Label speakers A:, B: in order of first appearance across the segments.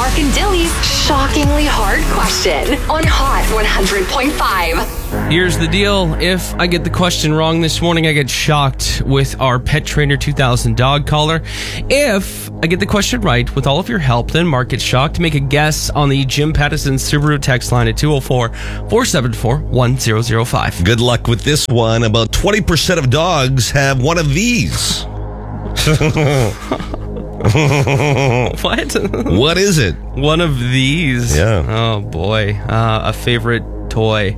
A: Mark and Dilly's shockingly hard question on Hot 100.5.
B: Here's the deal. If I get the question wrong this morning, I get shocked with our Pet Trainer 2000 dog collar. If I get the question right with all of your help, then Mark gets shocked. Make a guess on the Jim Pattison Subaru text line at 204-474-1005.
C: Good luck with this one. About 20% of dogs have one of these.
B: What?
C: What is it?
B: One of these.
C: Yeah.
B: Oh, boy. A favorite toy.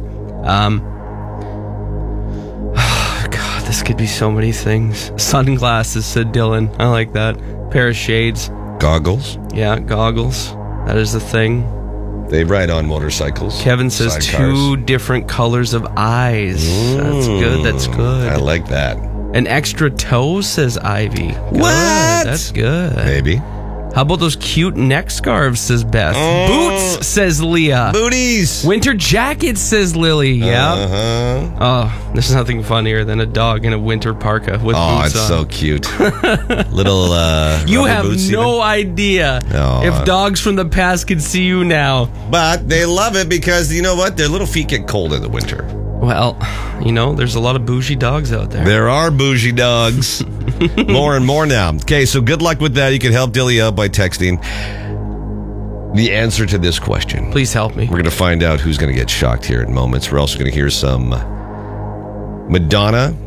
B: God, this could be so many things. Sunglasses, said Dylan. I like that. Pair of shades.
C: Goggles.
B: Yeah, goggles. That is the thing.
C: They ride on motorcycles.
B: Kevin says
C: sidecars.
B: 2 different colors of eyes. That's good. That's good.
C: I like that.
B: An extra toe, says Ivy. Good.
C: What?
B: That's good.
C: Maybe.
B: How about those cute neck scarves, says Beth. Boots, says Leah.
C: Booties.
B: Winter jackets, says Lily. Yeah.
C: Uh-huh.
B: Oh, there's nothing funnier than a dog in a winter parka with
C: Oh,
B: boots
C: it's
B: on.
C: so cute. Little
B: You
C: rubber
B: have
C: boots
B: no
C: even.
B: idea
C: No,
B: if dogs from the past could see you now.
C: But they love it because, you know what? Their little feet get cold in the winter.
B: Well, there's a lot of bougie dogs out there.
C: There are bougie dogs. More and more now. Okay, so good luck with that. You can help Dilly out by texting the answer to this question.
B: Please help me.
C: We're going to find out who's going to get shocked here in moments. We're also going to hear some Madonna.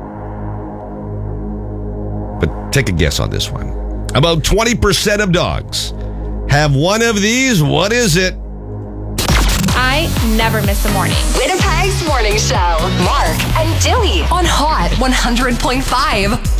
C: But take a guess on this one. About 20% of dogs have one of these. What is it?
D: I never miss a morning.
A: Winnipeg's Morning Show. Mark and Dilly on Hot 100.5.